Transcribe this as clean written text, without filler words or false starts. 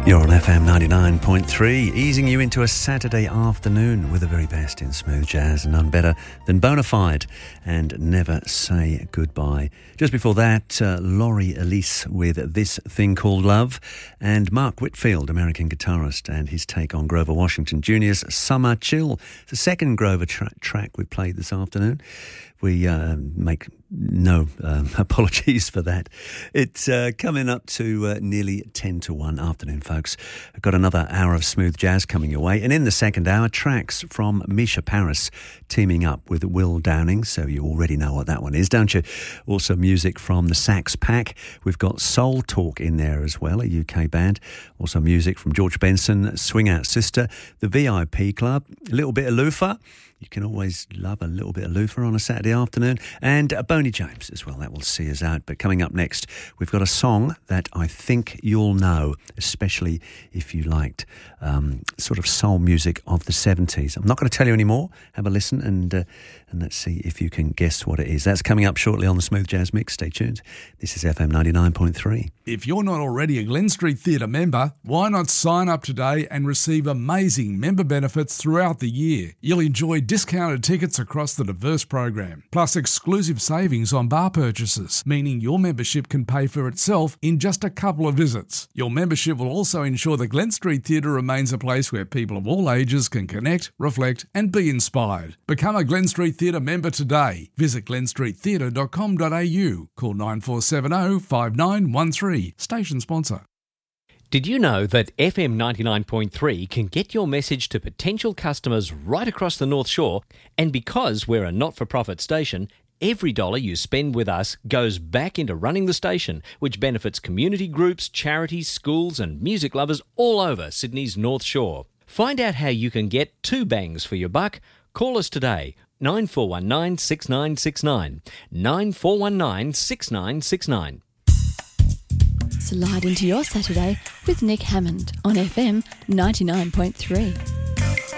You're on FM 99.3, easing you into a Saturday afternoon with the very best in smooth jazz, and none better than Bonafide and Never Say Goodbye. Just before that, Laurie Elise with This Thing Called Love, and Mark Whitfield, American guitarist, and his take on Grover Washington Jr.'s Summer Chill. It's the second Grover track we played this afternoon. We make no apologies for that. It's coming up to nearly 10 to 1 afternoon, folks. I've got another hour of smooth jazz coming your way. And in the second hour, tracks from Misha Paris teaming up with Will Downing. So you already know what that one is, don't you? Also music from the Sax Pack. We've got Soul Talk in there as well, a UK band. Also music from George Benson, Swing Out Sister, the VIP Club, a little bit of loofah. You can always love a little bit of loofah on a Saturday afternoon. And Boney James as well. That will see us out. But coming up next, we've got a song that I think you'll know, especially if you liked sort of soul music of the 70s. I'm not going to tell you any more. Have a listen and let's see if you can guess what it is. That's coming up shortly on the Smooth Jazz Mix. Stay tuned. This is FM 99.3. If you're not already a Glen Street Theatre member, why not sign up today and receive amazing member benefits throughout the year? You'll enjoy discounted tickets across the diverse program, plus exclusive savings on bar purchases, meaning your membership can pay for itself in just a couple of visits. Your membership will also ensure the Glen Street Theatre remains a place where people of all ages can connect, reflect and be inspired. Become a Glen Street Theatre member today. Visit glenstreettheatre.com.au. Call 9470 5913. Station sponsor. Did you know that FM 99.3 can get your message to potential customers right across the North Shore? And because we're a not-for-profit station, every dollar you spend with us goes back into running the station, which benefits community groups, charities, schools and music lovers all over Sydney's North Shore. Find out how you can get 2 bangs for your buck. Call us today, 9419 6969, 9419 6969. Slide into your Saturday with Nick Hammond on FM 99.3.